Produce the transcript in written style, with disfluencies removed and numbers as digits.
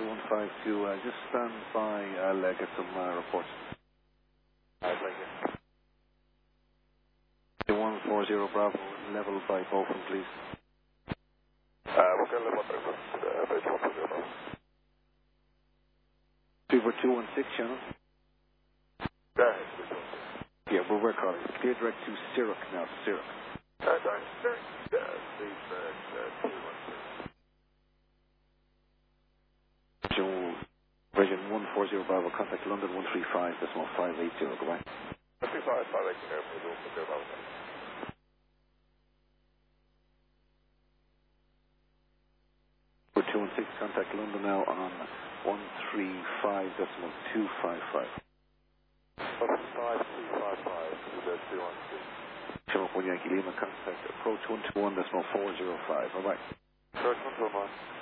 2152, just stand by, I'll get some reports. Alright, thank you. 140 Bravo, level by Beaufort, please. What kind of level breakfast? Base 140 Bravo. 24216, channel. Go ahead, please. Yeah, we're calling. Clear direct to Syrup now, Syrup. Sorry, sir. Please, 216. Version 140 Bravo, contact London 135, decimal 580, go back. 135, 580, please, 140 Bravo. For 216, contact London now on 135, decimal 255. 15255 to the 216. Show up 1 Yankee Lima, contact approach 121, decimal 405, bye bye. Approach 121.